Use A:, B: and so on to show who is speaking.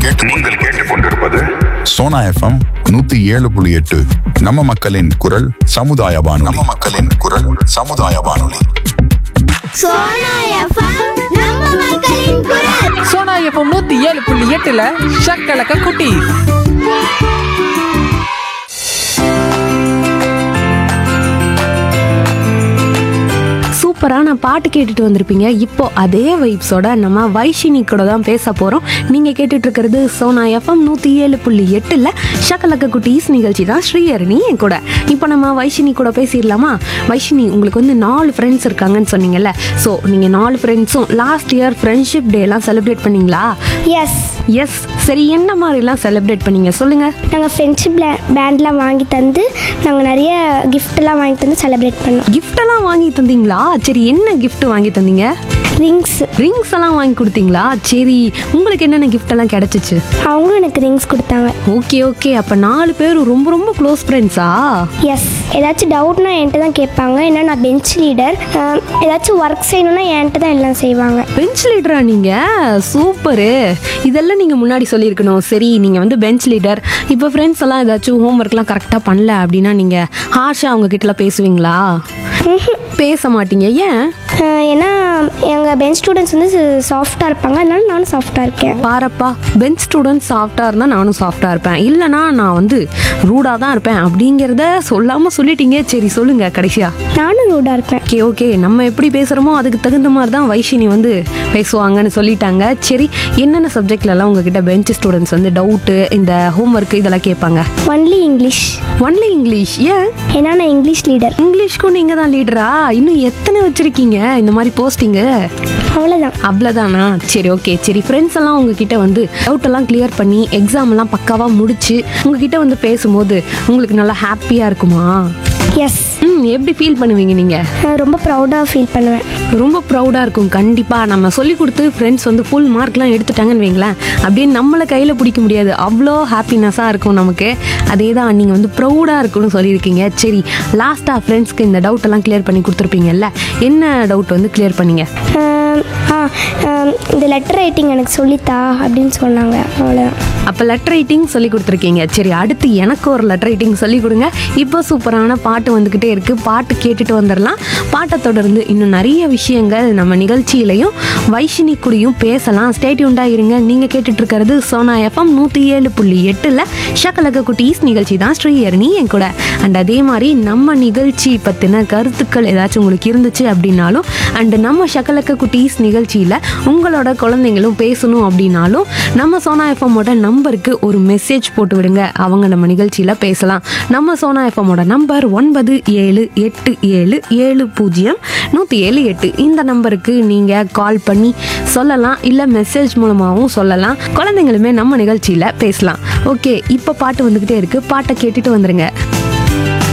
A: நீங்கள் கேட்டுக்கொண்டிருப்பது
B: சோனா எஃப்எம் 107.8. நம்ம மக்களின் குரல் சமுதாய வானொலி.
C: சோனா எஃப்எம் நம்ம மக்களின் குரல்.
D: சோனா எஃப்எம் 107.8 ஷக்கலக்க குட்டி.
E: சூப்பரான பாட்டு கேட்டுட்டு வந்திருப்பீங்க. இப்போ அதே வைப்ஸோட நம்ம வைஷினி கூட தான் பேச போகிறோம். நீங்கள் கேட்டுட்டு இருக்கிறது சோனா எஃப்எம் 107.8 ஷக்கலக்க குட்டீஸ் நிகழ்ச்சி தான். ஸ்ரீஹரணி என் கூட. இப்போ நம்ம வைஷினி கூட பேசிடலாமா? வைஷினி, உங்களுக்கு வந்து 4 ஃப்ரெண்ட்ஸ் இருக்காங்கன்னு சொன்னீங்கல்ல. ஸோ நீங்கள் 4 ஃப்ரெண்ட்ஸும் லாஸ்ட் இயர் ஃப்ரெண்ட்ஷிப் டேலாம் செலிப்ரேட் பண்ணீங்களா?
F: எஸ்.
E: எஸ். சரி, என்ன மாதிரிலாம் செலிப்ரேட் பண்ணீங்க சொல்லுங்கள்.
F: நாங்கள் ஃப்ரெண்ட்ஷிப் பேண்ட்லாம் வாங்கி தந்து நாங்கள் நிறைய கிஃப்ட்லாம் வாங்கி தந்து செலிப்ரேட் பண்ணோம்.
E: கிஃப்டெல்லாம் வாங்கி தந்தீங்களா? சரி, என்ன கிஃப்ட் வாங்கி தந்தீங்க?
F: ரிங்ஸ்
E: எல்லாம் வாங்கி கொடுத்தீங்களா? சரி, உங்களுக்கு என்னென்ன கிஃப்ட் எல்லாம் கிடைச்சிச்சு?
F: அவங்களும் எனக்கு ரிங்ஸ் கொடுத்தாங்க.
E: ஓகே. அப்ப 4 பேரும் ரொம்ப ரொம்ப க்ளோஸ் ஃப்ரெண்ட்ஸா?
F: எஸ். ஏதாச்சும் டவுட்னா என்கிட்ட தான் கேட்பாங்க. ஏன்னா நான் பெஞ்ச் லீடர். ஏதாச்சும் ஒர்க் செய்யணும்னா என்கிட்ட தான் எல்லாம் செய்வாங்க.
E: பெஞ்ச் லீடரா நீங்க? சூப்பரு. இதெல்லாம் நீங்க முன்னாடி சொல்லியிருக்கணும். சரி, நீங்க வந்து பெஞ்ச் லீடர். இப்போ ஃப்ரெண்ட்ஸ் எல்லாம் ஏதாச்சும் ஹோம்ஒர்க்லாம் கரெக்டாக பண்ணல அப்படின்னா நீங்க ஹார்ஷா அவங்க கிட்டலாம் பேசுவீங்களா? பேச மாட்டீங்க. ஏன்?
F: ஏன்னா எங்கள் பெஞ்ச் ஸ்டூடெண்ட்ஸ் வந்து சாஃப்டாக இருப்பாங்க. அதனால நானும் சாஃப்டாக இருக்கேன்.
E: பாரப்பா, பெஞ்ச் ஸ்டூடெண்ட் சாஃப்டாக இருந்தால் நானும் சாஃப்டாக இருப்பேன், இல்லைனா நான் வந்து ரூடாக தான் இருப்பேன் அப்படிங்கிறத சொல்லாமல் சொல்லிட்டீங்க. சரி, சொல்லுங்க கடைசியா.
F: நானும் ரூடாக இருப்பேன்.
E: ஓகே. நம்ம எப்படி பேசுகிறோமோ அதுக்கு தகுந்த மாதிரி தான் வைஷினி வந்து பேசுவாங்கன்னு சொல்லிட்டாங்க. சரி, என்னென்ன சப்ஜெக்ட்லலாம் உங்ககிட்ட பெஞ்ச் ஸ்டூடெண்ட்ஸ் வந்து டவுட்டு, இந்த ஹோம்ஒர்க் இதெல்லாம் கேட்பாங்க?
F: Only English.
E: ஏன்?
F: ஏன்னா நான் இங்கிலீஷ் லீடர்.
E: இங்கிலீஷ்க்கும் நீங்கள் தான் லீடரா? இன்னும் எத்தனை வச்சுருக்கீங்க இந்த மாதிரி போஸ்டிங்கு? அவ்வளோதானா? சரி, ஓகே. சரி, ஃப்ரெண்ட்ஸ் எல்லாம் உங்ககிட்ட வந்து டவுட் எல்லாம் கிளியர் பண்ணி எக்ஸாம் எல்லாம் பக்காவாக முடிச்சு உங்ககிட்ட வந்து பேசும்போது உங்களுக்கு நல்லா ஹாப்பியாக இருக்குமா?
F: எஸ்.
E: எப்படி ஃபீல் பண்ணுவீங்க நீங்கள்?
F: ரொம்ப ப்ரௌடாக ஃபீல் பண்ணுவேன்.
E: ரொம்ப ப்ரௌடாக இருக்கும். கண்டிப்பாக நம்ம சொல்லி கொடுத்து ஃப்ரெண்ட்ஸ் வந்து ஃபுல் மார்க்லாம் எடுத்துட்டாங்கன்னு வைங்களேன், அப்படியே நம்மளை கையில் பிடிக்க முடியாது. அவ்வளோ ஹாப்பினஸ்ஸாக இருக்கும் நமக்கு. அதே தான் நீங்கள் வந்து ப்ரௌடாக இருக்குன்னு சொல்லியிருக்கீங்க. சரி, லாஸ்ட்டாக ஃப்ரெண்ட்ஸ்க்கு இந்த டவுட்டெல்லாம் கிளியர் பண்ணி கொடுத்துருப்பீங்கல்ல, என்ன டவுட் வந்து கிளியர் பண்ணீங்க?
F: இந்த லெட்டர் ரைட்டிங் எனக்கு சொல்லித்தா அப்படின்னு சொன்னாங்க. அவ்வளோதான்.
E: அப்போ லெட்டர் ரைட்டிங் சொல்லி கொடுத்துருக்கீங்க. சரி, அடுத்து எனக்கு ஒரு லெட்டர் ரைட்டிங் சொல்லி கொடுங்க. இப்போ சூப்பரான பாட்டு வந்துக்கிட்டே இருக்குது. பாட்டு கேட்டுட்டு வந்துடலாம். பாட்டை தொடர்ந்து இன்னும் நிறைய விஷயங்கள் நம்ம நிகழ்ச்சியிலையும் வைஷினி கூடயும் பேசலாம். ஸ்டே டியூன்டா இருங்க. நீங்கள் கேட்டுட்டு இருக்கிறது சோனா எஃப்எம் 107.8 ஷக்கலக்க குட்டீஸ் நிகழ்ச்சி தான். ஸ்ரீஹரணி என் கூட. அண்ட் அதே மாதிரி நம்ம நிகழ்ச்சி பற்றின கருத்துக்கள் ஏதாச்சும் உங்களுக்கு இருந்துச்சு அப்படின்னாலும், அண்ட் நம்ம ஷக்கலக்க குட்டீஸ் நிகழ்ச்சியில் உங்களோட குழந்தைங்களும் பேசணும் அப்படின்னாலும் நம்ம சோனா எஃப்எம்மோட நம்பருக்கு ஒரு மெசேஜ் போட்டு விடுங்க. அவங்க நம்ம நிகழ்ச்சியில் பேசலாம். நம்ம சோனா எஃப்எம்மோட நம்பர் 9787700178. இந்த நம்பருக்கு நீங்கள் கால் பண்ணி சொல்லலாம், இல்லை மெசேஜ் மூலமாகவும் சொல்லலாம். குழந்தைங்களுமே நம்ம நிகழ்ச்சியில் பேசலாம். ஓகே, இப்போ பாட்டு வந்துக்கிட்டே இருக்குது. பாட்டை கேட்டுட்டு வந்துருங்க.